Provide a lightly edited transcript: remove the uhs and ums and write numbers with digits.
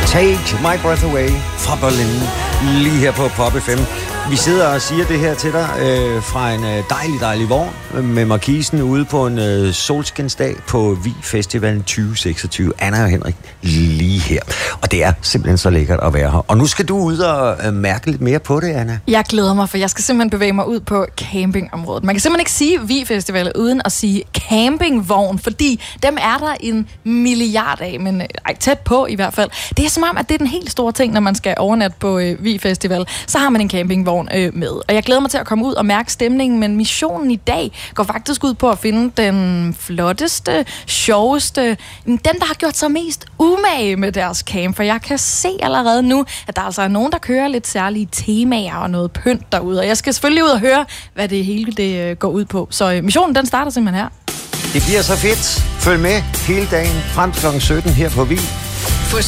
Take My Breath Away fra Berlin, lige her på Pop FM. Vi sidder og siger det her til dig fra en dejlig vogn med markisen ude på en solskinsdag på Vig Festival 2026. Anna og Henrik lige her. Og det er simpelthen så lækkert at være her. Og nu skal du ud og mærke lidt mere på det, Anna. Jeg glæder mig, for jeg skal simpelthen bevæge mig ud på campingområdet. Man kan simpelthen ikke sige Vig Festival uden at sige campingvogn, fordi dem er der en milliard af, men tæt på i hvert fald. Det er som om, at det er den helt store ting, når man skal overnatte på Vig Festival. Så har man en campingvogn med. Og jeg glæder mig til at komme ud og mærke stemningen, men missionen i dag går faktisk ud på at finde den flotteste, sjoveste, dem, der har gjort sig mest umage med deres camp. For jeg kan se allerede nu, at der altså er nogen, der kører lidt særlige temaer og noget pynt derude. Og jeg skal selvfølgelig ud og høre, hvad det hele det går ud på. Så missionen, den starter simpelthen her. Det bliver så fedt. Følg med hele dagen frem til kl. 17 her på Vig.